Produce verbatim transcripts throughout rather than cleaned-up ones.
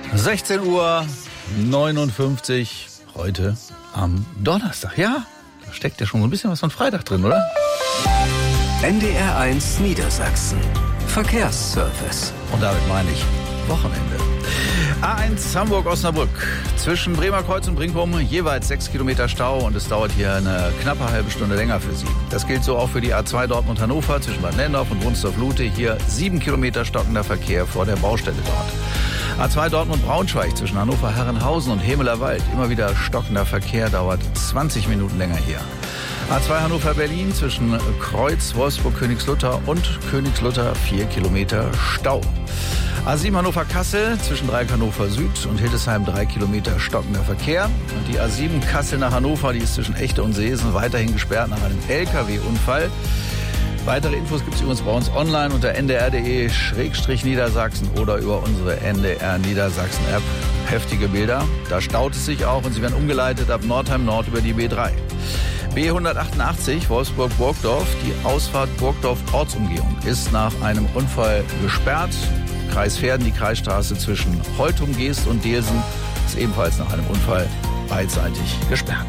sechzehn Uhr neunundfünfzig heute am Donnerstag. Ja, da steckt ja schon so ein bisschen was von Freitag drin, oder? N D R eins Niedersachsen. Verkehrsservice. Und damit meine ich Wochenende. A eins Hamburg-Osnabrück. Zwischen Bremerkreuz und Brinkum jeweils sechs Kilometer Stau und es dauert hier eine knappe halbe Stunde länger für Sie. Das gilt so auch für die A zwei Dortmund-Hannover zwischen Bad Nendorf und Wunstorf-Lute. Hier sieben Kilometer stockender Verkehr vor der Baustelle dort. A zwei Dortmund-Braunschweig zwischen Hannover-Herrenhausen und Hemelerwald. Immer wieder stockender Verkehr, dauert zwanzig Minuten länger hier. A zwei Hannover-Berlin zwischen Kreuz, Wolfsburg-Königslutter und Königslutter vier Kilometer Stau. A sieben Hannover-Kassel zwischen Dreieck Hannover Süd und Hildesheim drei Kilometer stockender Verkehr. Und die A sieben Kassel nach Hannover, die ist zwischen Echte und Seesen weiterhin gesperrt nach einem L K W-Unfall. Weitere Infos gibt es übrigens bei uns online unter n d r punkt d e Schrägstrich Niedersachsen oder über unsere N D R Niedersachsen-App. Heftige Bilder. Da staut es sich auch und sie werden umgeleitet ab Nordheim Nord über die B drei. B hundertachtundachtzig Wolfsburg-Burgdorf. Die Ausfahrt Burgdorf-Ortsumgehung ist nach einem Unfall gesperrt. Kreis Verden, die Kreisstraße zwischen Holtum-Geest und Delsen ist ebenfalls nach einem Unfall beidseitig gesperrt.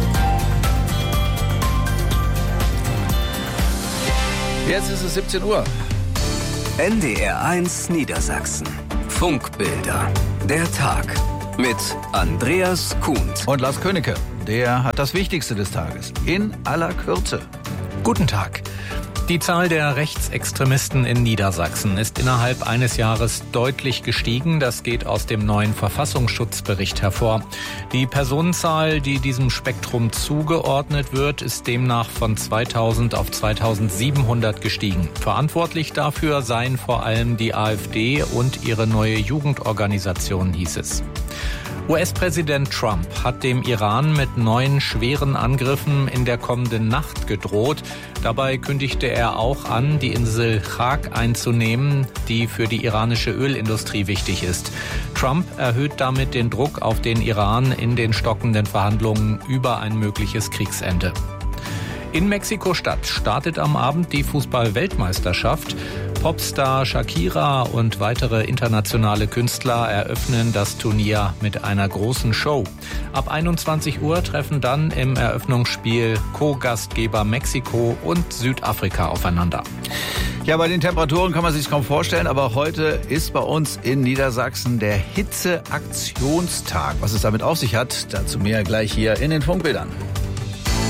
Jetzt ist es siebzehn Uhr. N D R eins Niedersachsen. Funkbilder. Der Tag mit Andreas Kuhnt. Und Lars Königke, der hat das Wichtigste des Tages in aller Kürze. Guten Tag. Die Zahl der Rechtsextremisten in Niedersachsen ist innerhalb eines Jahres deutlich gestiegen. Das geht aus dem neuen Verfassungsschutzbericht hervor. Die Personenzahl, die diesem Spektrum zugeordnet wird, ist demnach von zweitausend auf zweitausendsiebenhundert gestiegen. Verantwortlich dafür seien vor allem die AfD und ihre neue Jugendorganisation, hieß es. U S-Präsident Trump hat dem Iran mit neuen schweren Angriffen in der kommenden Nacht gedroht. Dabei kündigte er auch an, die Insel Chak einzunehmen, die für die iranische Ölindustrie wichtig ist. Trump erhöht damit den Druck auf den Iran in den stockenden Verhandlungen über ein mögliches Kriegsende. In Mexiko-Stadt startet am Abend die Fußball-Weltmeisterschaft. Popstar Shakira und weitere internationale Künstler eröffnen das Turnier mit einer großen Show. Ab einundzwanzig Uhr treffen dann im Eröffnungsspiel Co-Gastgeber Mexiko und Südafrika aufeinander. Ja, bei den Temperaturen kann man sich kaum vorstellen, aber heute ist bei uns in Niedersachsen der Hitzeaktionstag. Was es damit auf sich hat, dazu mehr gleich hier in den Funkbildern.